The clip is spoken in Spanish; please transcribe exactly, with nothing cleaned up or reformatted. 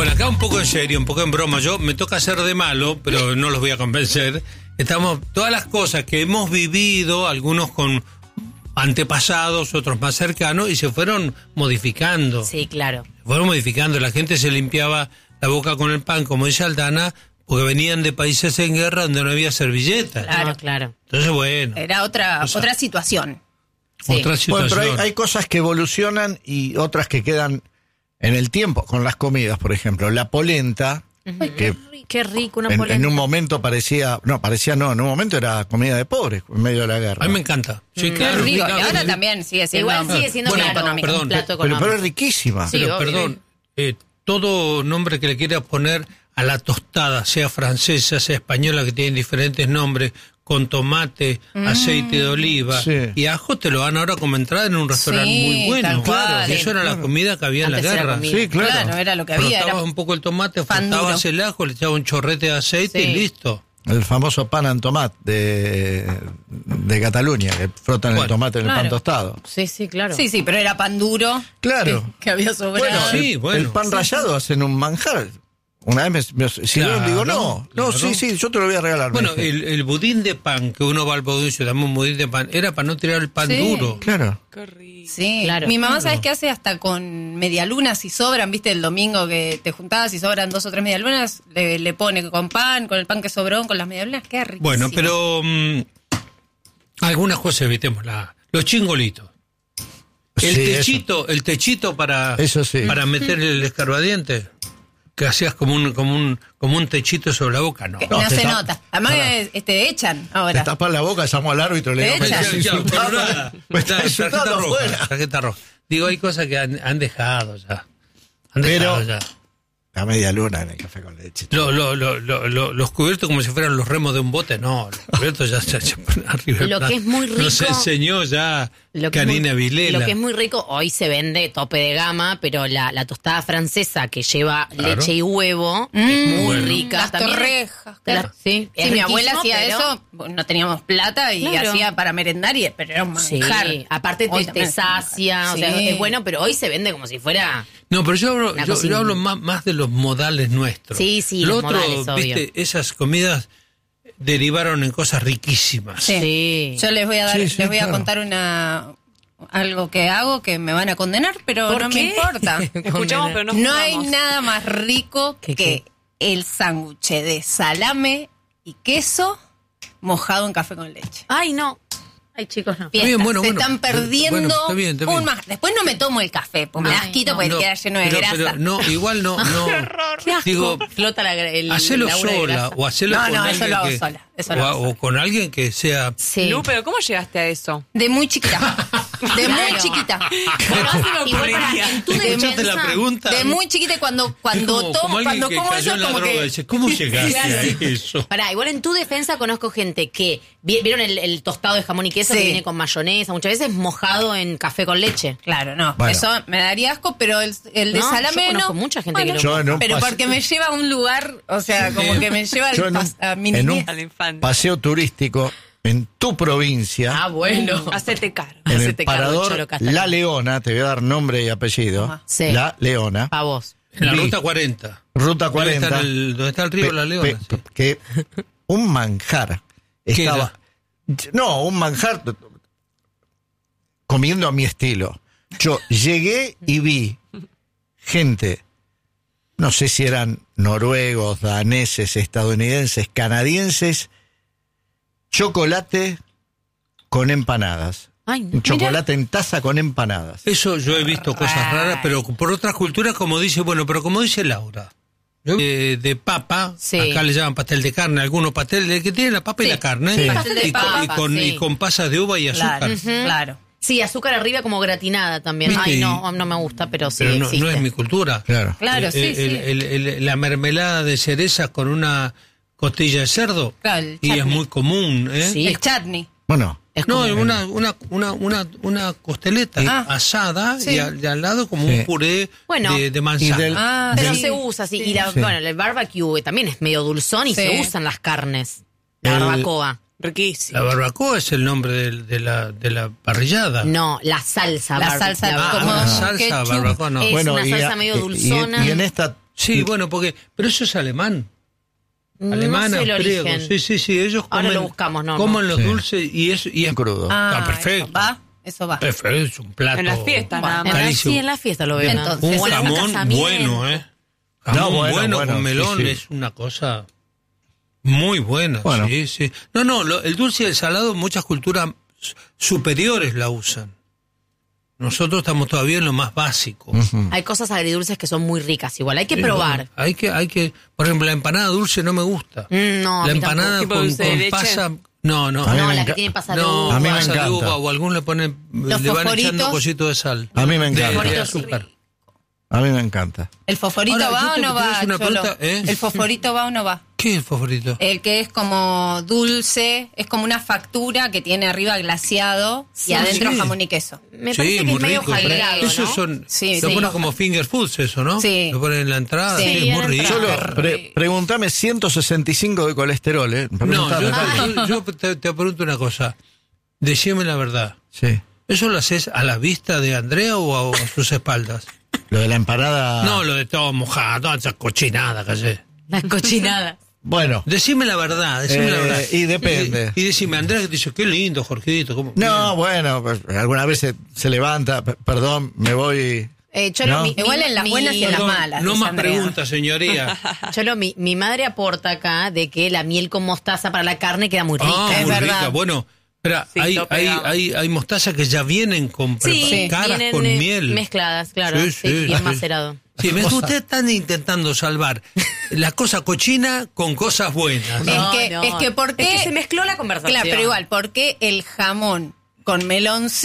Bueno, acá un poco en serio, un poco en broma. Yo me toca hacer de malo, pero no los voy a convencer. Estamos, todas las cosas que hemos vivido, algunos con antepasados, otros más cercanos, y se fueron modificando. Sí, claro. Se fueron modificando. La gente se limpiaba la boca con el pan, como dice Aldana, porque venían de países en guerra donde no había servilletas. Claro, claro. Entonces, bueno. Era otra, o sea, otra situación. Otra Sí. situación. Bueno, pero hay, hay cosas que evolucionan y otras que quedan en el tiempo, con las comidas, por ejemplo. La polenta, Uh-huh. que Qué rico una en, polenta. en un momento parecía, no, parecía no, en un momento era comida de pobres, en medio de la guerra. A mí me encanta. Sí, Qué claro. rico. claro, Y ahora sí. también sigue siendo. Igual sigue siendo Bueno, claro, económico. perdón, un plato Pero, económico. pero es riquísima. Sí, Pero, obvio. perdón, eh, todo nombre que le quieras poner a la tostada, sea francesa, sea española, que tienen diferentes nombres, con tomate, mm. aceite de oliva Sí. y ajo, te lo dan ahora como entrada en un restaurante Sí, muy bueno. tal cual. Y eso era la comida que había en la Antes era guerra. comida. Sí, claro. Claro, era lo que había. Frotabas Era un poco el tomate, pan frotabas duro. el ajo, le echabas un chorrete de aceite Sí. y listo. El famoso pan en tomate de, de Cataluña, que frotan Bueno, el tomate en el claro. pan tostado. Sí, sí, claro. Sí, sí, pero era pan duro. Claro. Que, que había sobrado. Bueno, sí, el, bueno. el pan Sí, rallado hacen un manjar. Una vez me, me sirvieron, Claro, digo, no, no, claro. sí, sí, yo te lo voy a regalar. Bueno, me dije. el, el budín de pan, que uno va al budín y se dame un budín de pan, era para no tirar el pan Sí. duro. Claro. Sí, Claro. mi mamá, Claro. ¿sabes qué hace? Hasta con medialunas, si sobran, viste, el domingo que te juntabas y sobran dos o tres medialunas, le, le pone con pan, con el pan que sobró, con las medialunas, queda riquísimo. Bueno, pero mm, algunas cosas evitemos. La, los chingolitos. El Sí, techito, el techito para, Eso sí. para meter el escarbadiente, que hacías como un, como un, como un techito sobre la boca, no. Que No, no, te se tap- nota. Además, Pará. eh, te echan Te ahora. tapas la boca, llamo al árbitro, le Te digo, me echan. estás Ya, ya, pero insultando. nada. Me estás Tarjeta insultando roja, afuera. tarjeta roja. Digo, hay cosas que han, han dejado ya. Han Pero- dejado ya. La media luna en el café con leche. Lo, lo, lo, lo, lo- los cubiertos como si fueran los remos de un bote, no, los cubiertos ya se ya, arriba. del Lo plato. que es muy rico- Nos enseñó ya Lo que, es Canina muy, Vilela. lo que es muy rico, hoy se vende tope de gama, pero la, la tostada francesa que lleva Claro. leche y huevo, que es muy Bueno. rica. Las también. torrejas. Te la- sí, Sí, es mi abuela riquísimo, hacía pero- eso, bueno, no teníamos plata y Claro. hacía para merendar, y, pero era un Sí, manjar. aparte Hoy te, te también. sacia, o sea, Sí. es bueno, pero hoy se vende como si fuera... No, pero yo hablo, Una yo, cocina. yo hablo más, más de los modales nuestros. Sí, sí, Lo los otro, modales, obvio. viste, esas comidas derivaron en cosas riquísimas. Sí. Sí. Yo les voy a dar, Sí, sí, les voy a claro. contar una algo que hago que me van a condenar, pero ¿Por no qué? me importa. Escuchamos, pero no No hay juzgamos. nada más rico ¿Qué, que el sándwich de salame y queso mojado en café con leche. Ay, no. Ay, chicos, no. Fiesta. bien, bueno, Se bueno. están perdiendo Bueno, está bien, está bien. un más. Después no me tomo el café, porque me Ay, das quito no, porque No, queda lleno de pero- grasa. pero no, igual no, no. Qué asco. Digo, Flota la, el, hacelo la obra de sola grasa. o hacelo No, con no, eso alguien lo hago que, sola, eso o, lo a- hago o sola. con alguien que sea. Sí. Lu, pero ¿cómo llegaste a eso? De muy chiquita. De muy Claro. chiquita. Bueno, igual para, en tu Escuchaste la defensa- pregunta. De muy chiquita y cuando, Es cuando como, tomo, como alguien cuando que como cayó eso, en la como droga, que. dice, ¿cómo llegaste Claro. a eso? Pará, igual en tu defensa conozco gente que vi- vieron el, el tostado de jamón y queso Sí. que viene con mayonesa, muchas veces mojado en café con leche. Claro, no. Bueno. Eso me daría asco, pero el, el de No, salame yo conozco no. mucha gente que lo Yo en un Pero pase- porque me lleva a un lugar, o sea, como que me lleva Yo al en un- pas- a mi en un- niñez. A la infancia. paseo turístico en tu provincia, Ah, bueno. Hacete caro. en el hacete cargo, parador Cholo Castañeda. La Leona, te voy a dar nombre y apellido, Ajá. Sí. La Leona, Pa' vos. En la Vi. ruta cuarenta. Ruta Donde cuarenta, está el, donde está el río pe- La Leona. pe- sí. que un manjar ¿Qué estaba, no, un manjar comiendo a mi estilo. Yo llegué y vi gente, no sé si eran noruegos, daneses, estadounidenses, canadienses, chocolate con empanadas. Ay, no. Un chocolate en taza con empanadas. Eso yo he visto cosas raras, pero por otras culturas, como dice, bueno, pero como dice Laura, yo, de, de papa, Sí. acá le llaman pastel de carne, algunos pastel de que tiene la papa y Sí. la carne, Sí. Pastel de y, con, y, papa, con, sí. y con pasas de uva y azúcar. Claro, claro. Sí, azúcar arriba como gratinada también. ¿Viste? Ay, no, no me gusta, pero sí Pero no, existe. no es mi cultura. Claro. Claro, Eh, sí, el- sí. el- el- el- la mermelada de cereza con una costilla de cerdo, Claro, el y es chutney. muy común, ¿eh? Sí. El chutney. Bueno, Es No, como- una, una, una, una, una costeleta Ah. asada Sí. y, al, y al lado como Sí. un puré Bueno. de, de manzana. Y del- Ah, Pero sí. se usa así. Sí. Y la, Sí. bueno, el barbecue también es medio dulzón y Sí. se usan las carnes. La El- barbacoa. Riquísimo. La barbacoa es el nombre del- de, la, de la parrillada. No, la salsa. La barbe- salsa la Ah, como la salsa ketchup. barbacoa no. Es bueno, una y, salsa a- medio y- y- dulzona. y en esta Sí, bueno, porque... Pero eso es alemán. No Alemán, sé el austríaco. origen. Sí, sí, sí. Ellos Ahora comen, lo buscamos, no, comen no. los Sí. dulces y es... Y es Crudo. Ah, Ah, perfecto. Eso va, eso va. Perfecto, es un plato... En las fiestas Bueno, nada En más. la, Carísimo. sí, en la fiesta lo veo. Entonces, Un O en un jamón casamiento. bueno, ¿eh? Jamón No, bueno, bueno, bueno, con sí, melón sí. es una cosa muy buena. Bueno. Sí, sí. No, no, lo- el dulce y el salado muchas culturas s- superiores la usan. Nosotros estamos todavía en lo más básico. Hay cosas agridulces que son muy ricas igual. Hay que Sí, probar. bueno, hay que, hay que, por ejemplo, la empanada dulce no me gusta. Mm, no, a la mí empanada tampoco. ¿Tipo con, dulce de con leche? pasa, no, no. A mí No, me la enca- que tiene pasa de No, uva. A mí me pasa de encanta. uva, o algunos le ponen, Los le van fosforitos. echando cositos de sal. A mí me De- encanta. de azúcar. A mí me encanta. ¿El fosforito Ahora, yo va o te- no te va, hago una Cholo? pregunta, ¿eh? ¿El fosforito va o no va? ¿Qué es el favorito? El que es como dulce, es como una factura que tiene arriba glaseado y Ah, adentro sí. jamón y queso. Me Sí, parece que muy es medio rico. jalgado, Esos ¿no? son, Sí, lo sí. ponen como finger foods eso, ¿no? Sí. Lo ponen en la entrada, Sí, sí, en muy la rico. entrada. Solo pre- pregúntame ciento sesenta y cinco de colesterol, ¿eh? No, Preguntame, yo, dale. yo- yo te, te pregunto una cosa. Decime la verdad. Sí. ¿Eso lo haces a la vista de Andrea o a, a sus espaldas? Lo de la empanada. No, lo de todo mojado, toda esa cochinada que haces. Las cochinadas. Bueno. Decime la verdad, decime Eh, la verdad. y depende. Y, y decime, Andrea que te dice, qué lindo, Jorgito. ¿cómo? No, bueno, pues, alguna vez se, se levanta, p- perdón, me voy. Eh, Cholo, No. mi- Igual mi- en las mi- buenas y en las Perdón, malas. no dice más Andrea. preguntas, señoría. Cholo, mi, mi madre aporta acá de que la miel con mostaza para la carne queda muy rica. Ah, es muy verdad. rica. Bueno, espera, Sí, hay, tope hay, gama. hay, hay mostaza que ya vienen con Sí, preparadas vienen, con eh, miel. mezcladas, claro. Sí, Sí, sí, bien sí. macerado. Sí, ves, ustedes están intentando salvar la cosa cochina con cosas buenas. Es que- es que ¿por qué- Es que se mezcló la conversación. Claro, pero igual, ¿por qué el jamón con melón